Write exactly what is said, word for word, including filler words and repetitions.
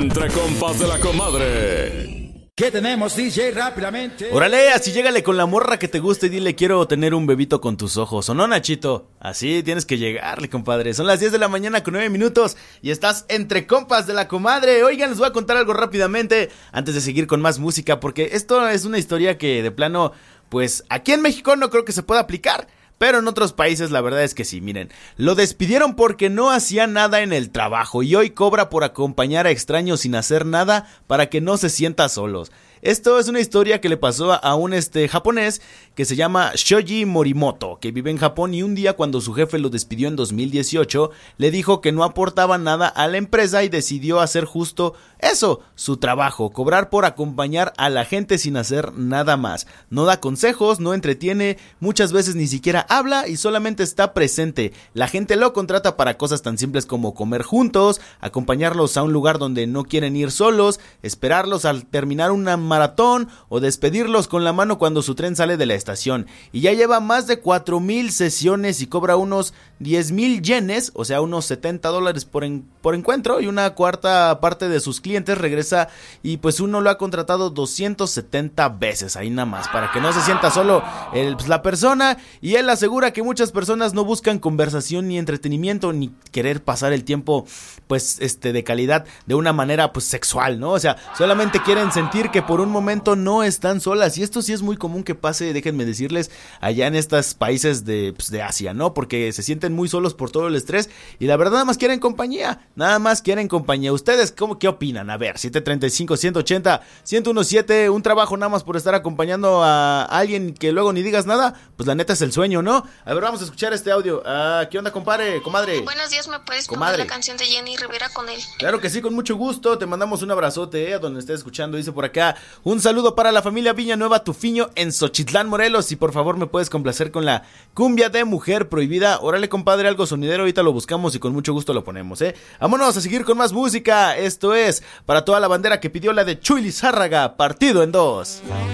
Entre compas de la comadre. ¿Qué tenemos, D J? Rápidamente. Órale, así llégale con la morra que te gusta y dile quiero tener un bebito con tus ojos. ¿O no, Nachito? Así tienes que llegarle, compadre. Son las diez de la mañana con nueve minutos y estás entre compas de la comadre. Oigan, les voy a contar algo rápidamente antes de seguir con más música, porque esto es una historia que de plano, pues aquí en México no creo que se pueda aplicar. Pero en otros países la verdad es que sí, miren, lo despidieron porque no hacía nada en el trabajo y hoy cobra por acompañar a extraños sin hacer nada para que no se sienta solos. Esto es una historia que le pasó a un este japonés que se llama Shoji Morimoto, que vive en Japón y un día cuando su jefe lo despidió en dos mil dieciocho, le dijo que no aportaba nada a la empresa y decidió hacer justo eso, su trabajo, cobrar por acompañar a la gente sin hacer nada más. No da consejos, no entretiene, muchas veces ni siquiera habla y solamente está presente. La gente lo contrata para cosas tan simples como comer juntos, acompañarlos a un lugar donde no quieren ir solos, esperarlos al terminar una maratón o despedirlos con la mano cuando su tren sale de la estación. Y ya lleva más de cuatro mil sesiones y cobra unos diez mil yenes, o sea unos setenta dólares por, en, por encuentro, y una cuarta parte de sus clientes regresa y pues uno lo ha contratado doscientas setenta veces, ahí nada más, para que no se sienta solo el, pues, la persona. Y él asegura que muchas personas no buscan conversación ni entretenimiento ni querer pasar el tiempo pues este de calidad de una manera pues sexual, ¿no? O sea, solamente quieren sentir que por un momento no están solas, y esto sí es muy común que pase, déjenme decirles, allá en estos países de, pues, de Asia, ¿no? Porque se sienten muy solos por todo el estrés y la verdad nada más quieren compañía, nada más quieren compañía. ¿Ustedes cómo, qué opinan? A ver, siete treinta y cinco, ciento ochenta, ciento diecisiete, un trabajo nada más por estar acompañando a alguien que luego ni digas nada, pues la neta es el sueño, ¿no? A ver, vamos a escuchar este audio. Ah, ¿qué onda, compadre, comadre? Buenos días, ¿me puedes comadre poner la canción de Jenny Rivera con él? Claro que sí, con mucho gusto, te mandamos un abrazote, eh, a donde estés escuchando. Dice por acá, un saludo para la familia Villanueva Tufiño en Xochitlán, Morelos, y por favor me puedes complacer con la cumbia de Mujer Prohibida. Órale, compadre, algo sonidero, ahorita lo buscamos y con mucho gusto lo ponemos, eh. Vámonos a seguir con más música. Esto es para toda la bandera que pidió la de Chuy Lizárraga, Partido en Dos.